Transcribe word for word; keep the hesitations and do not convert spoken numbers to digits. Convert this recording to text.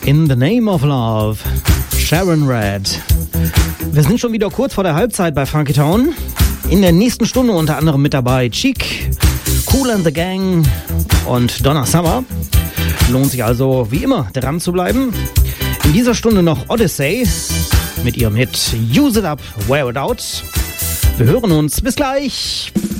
In the Name of Love, Sharon Red. Wir sind schon wieder kurz vor der Halbzeit bei Funky Town. In der nächsten Stunde unter anderem mit dabei Cheek, Kool and the Gang und Donna Summer. Lohnt sich also wie immer dran zu bleiben. In dieser Stunde noch Odyssey mit ihrem Hit Use It Up, Wear It Out. Wir hören uns. Bis gleich.